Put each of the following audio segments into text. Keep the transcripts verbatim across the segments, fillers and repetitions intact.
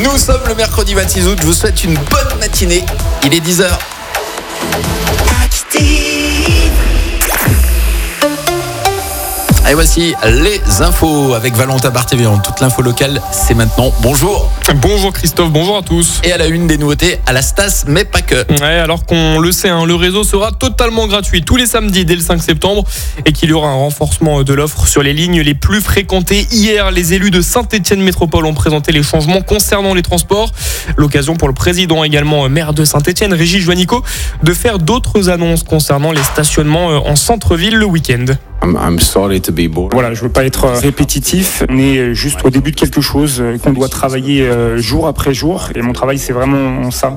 Nous sommes le mercredi vingt-six août, je vous souhaite une bonne matinée. Il est dix heures. Et voici les infos avec Valentin Barthéléon. Toute l'info locale, c'est maintenant. Bonjour. Bonjour Christophe, bonjour à tous. Et à la une des nouveautés à la Stas, mais pas que. Ouais, alors qu'on le sait, hein, le réseau sera totalement gratuit tous les samedis dès le cinq septembre et qu'il y aura un renforcement de l'offre sur les lignes les plus fréquentées. Hier, les élus de Saint-Étienne Métropole ont présenté les changements concernant les transports. L'occasion pour le président, également maire de Saint-Étienne, Régis Juanico, de faire d'autres annonces concernant les stationnements en centre-ville le week-end. I'm, I'm sorry to be bored. Voilà, je veux pas être répétitif. On est juste au début de quelque chose qu'on doit travailler jour après jour. Et mon travail, c'est vraiment ça.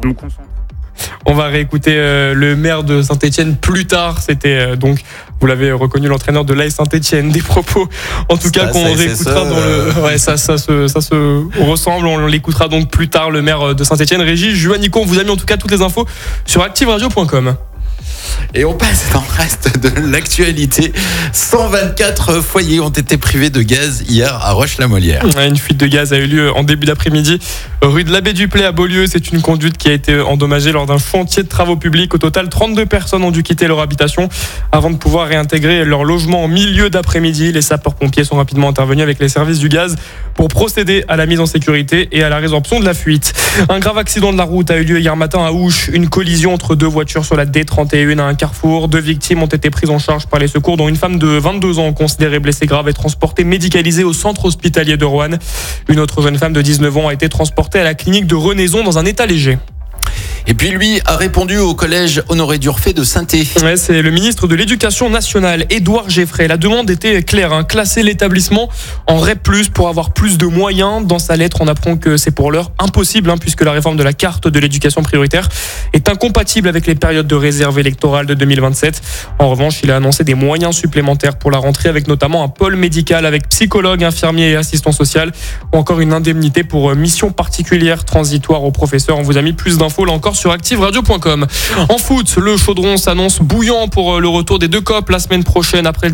On va réécouter euh, le maire de Saint-Étienne plus tard. C'était euh, donc, vous l'avez reconnu, l'entraîneur de l'A S Saint-Étienne. Des propos, en tout cas, ça, qu'on ça, réécoutera ça, dans le. Ouais, ça, ça, se, ça se ressemble. On l'écoutera donc plus tard. Le maire de Saint-Étienne, Régis Juanico. On vous a mis en tout cas toutes les infos sur active radio point com. Et on passe dans le reste de l'actualité. cent vingt-quatre foyers ont été privés de gaz hier à Roche-la-Molière. Une fuite de gaz a eu lieu en début d'après-midi rue de l'Abbé Duplay à Beaulieu. C'est une conduite qui a été endommagée lors d'un chantier de travaux publics. Au total, trente-deux personnes ont dû quitter leur habitation avant de pouvoir réintégrer leur logement en milieu d'après-midi. Les sapeurs-pompiers sont rapidement intervenus avec les services du gaz pour procéder à la mise en sécurité et à la résorption de la fuite. Un grave accident de la route a eu lieu hier matin à Ouche. Une collision entre deux voitures sur la D trente et un à un carrefour. Deux victimes ont été prises en charge par les secours, dont une femme de vingt-deux ans considérée blessée grave et transportée médicalisée au centre hospitalier de Roanne. Une autre jeune femme de dix-neuf ans a été transportée à la clinique de Renaison dans un état léger. Et puis lui a répondu au collège Honoré Durfé de Saint-Étienne. Ouais, c'est le ministre de l'Éducation nationale, Édouard Geffray. La demande était claire, hein, classer l'établissement en R E P plus, pour avoir plus de moyens. Dans sa lettre, on apprend que c'est pour l'heure impossible, hein, puisque la réforme de la carte de l'éducation prioritaire est incompatible avec les périodes de réserve électorale de deux mille vingt-sept. En revanche, il a annoncé des moyens supplémentaires pour la rentrée, avec notamment un pôle médical avec psychologue, infirmier et assistant social, ou encore une indemnité pour mission particulière transitoire aux professeurs. On vous a mis plus d'infos là encore sur active radio point com. En foot, le Chaudron s'annonce bouillant pour le retour des deux copes la semaine prochaine après le